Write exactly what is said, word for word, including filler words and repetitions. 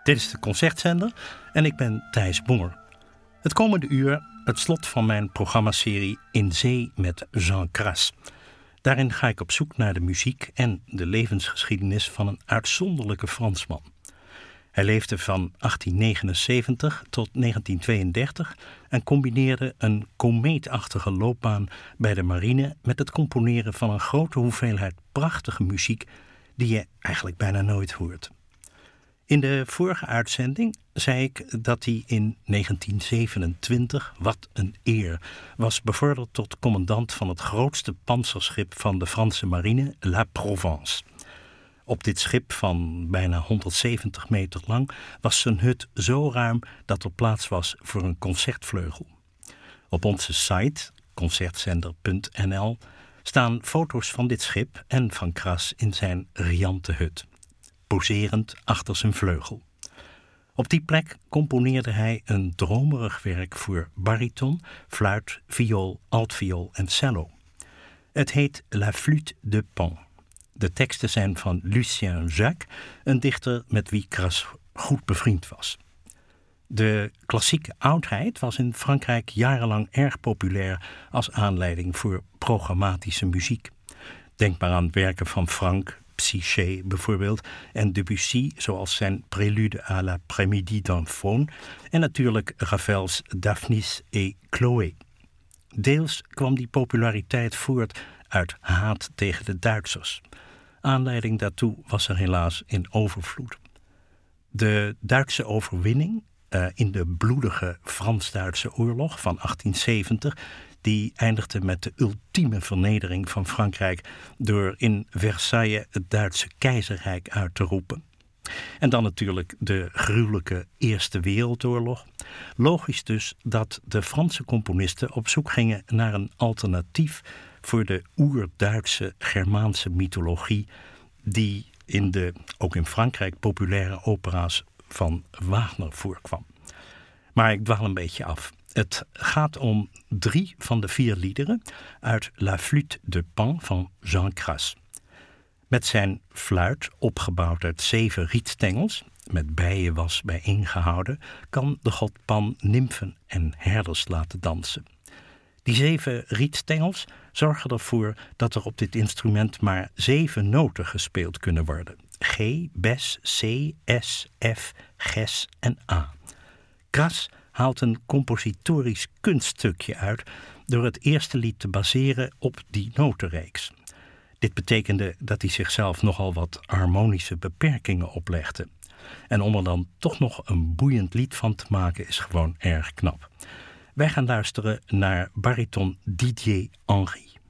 Dit is de Concertzender en ik ben Thijs Bonger. Het komende uur het slot van mijn programmaserie In Zee met Jean Cras. Daarin ga ik op zoek naar de muziek en de levensgeschiedenis van een uitzonderlijke Fransman. Hij leefde van achttien negenenzeventig tot negentien tweeëndertig en combineerde een komeetachtige loopbaan bij de marine met het componeren van een grote hoeveelheid prachtige muziek die je eigenlijk bijna nooit hoort. In de vorige uitzending zei ik dat hij in negentien zevenentwintig, wat een eer, was bevorderd tot commandant van het grootste pantserschip van de Franse marine, La Provence. Op dit schip van bijna honderdzeventig meter lang was zijn hut zo ruim dat er plaats was voor een concertvleugel. Op onze site, concertzender punt n l, staan foto's van dit schip en van Cras in zijn riante hut, poserend achter zijn vleugel. Op die plek componeerde hij een dromerig werk voor bariton, fluit, viool, altviool en cello. Het heet La Flûte de Pan. De teksten zijn van Lucien Jacques, een dichter met wie Cras goed bevriend was. De klassieke oudheid was in Frankrijk jarenlang erg populair als aanleiding voor programmatische muziek. Denk maar aan werken van Franck, Psyché bijvoorbeeld, en Debussy, zoals zijn Prélude à l'après-midi d'un faune, en natuurlijk Ravel's Daphnis et Chloé. Deels kwam die populariteit voort uit haat tegen de Duitsers. Aanleiding daartoe was er helaas in overvloed. De Duitse overwinning uh, in de bloedige Frans-Duitse oorlog van achttien zeventig... die eindigde met de ultieme vernedering van Frankrijk door in Versailles het Duitse keizerrijk uit te roepen. En dan natuurlijk de gruwelijke Eerste Wereldoorlog. Logisch dus dat de Franse componisten op zoek gingen naar een alternatief voor de oer-Duitse Germaanse mythologie die in de, ook in Frankrijk, populaire opera's van Wagner voorkwam. Maar ik dwaal een beetje af. Het gaat om drie van de vier liederen uit La Flûte de Pan van Jean Cras. Met zijn fluit, opgebouwd uit zeven rietstengels, met bijenwas bijeengehouden, kan de god Pan nymfen en herders laten dansen. Die zeven rietstengels zorgen ervoor dat er op dit instrument maar zeven noten gespeeld kunnen worden. G, Bes, C, S, F, Ges en A. Cras haalt een compositorisch kunststukje uit door het eerste lied te baseren op die notenreeks. Dit betekende dat hij zichzelf nogal wat harmonische beperkingen oplegde. En om er dan toch nog een boeiend lied van te maken is gewoon erg knap. Wij gaan luisteren naar bariton Didier Henry.